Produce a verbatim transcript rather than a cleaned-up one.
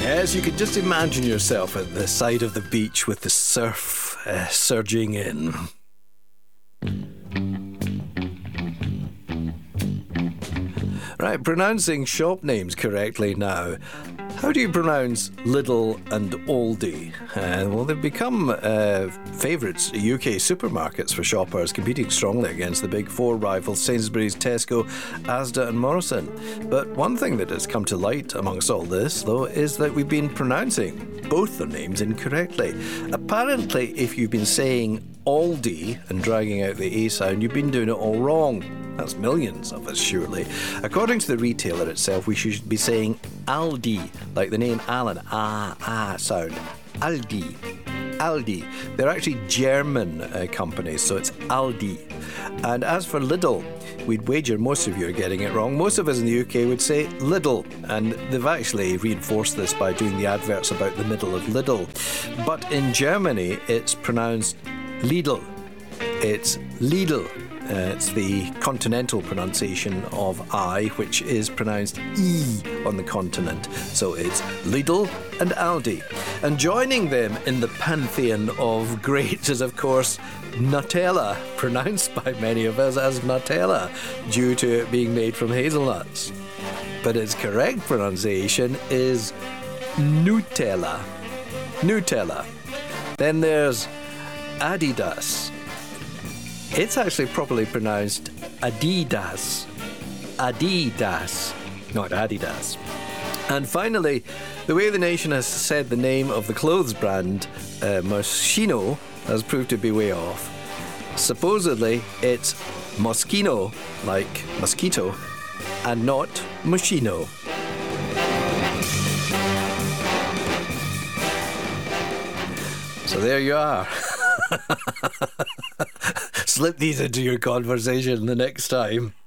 Yes, you can just imagine yourself at the side of the beach with the surf uh, surging in. Right, pronouncing shop names correctly now. How do you pronounce Lidl and Aldi? Uh, well, they've become uh, favourites at U K supermarkets for shoppers, competing strongly against the big four rivals Sainsbury's, Tesco, Asda and Morrison. But one thing that has come to light amongst all this, though, is that we've been pronouncing both their names incorrectly. Apparently, if you've been saying Aldi and dragging out the A sound, you've been doing it all wrong. That's millions of us, surely. According to the retailer itself, we should be saying Aldi, like the name Alan. Ah, ah sound. Aldi. Aldi. They're actually German uh, companies, so it's Aldi. And as for Lidl, we'd wager most of you are getting it wrong. Most of us in the U K would say Lidl, and they've actually reinforced this by doing the adverts about the middle of Lidl. But in Germany, it's pronounced Lidl. It's Lidl. Uh, it's the continental pronunciation of I, which is pronounced E on the continent. So it's Lidl and Aldi. And joining them in the pantheon of greats is, of course, Nutella, pronounced by many of us as Nutella, due to it being made from hazelnuts. But its correct pronunciation is Nutella. Nutella. Then there's Adidas. It's actually properly pronounced Adidas. Adidas, not Adidas. And finally, the way the nation has said the name of the clothes brand, uh, Moschino, has proved to be way off. Supposedly, it's Moschino, like mosquito, and not Moschino. So there you are. Slip these into your conversation the next time.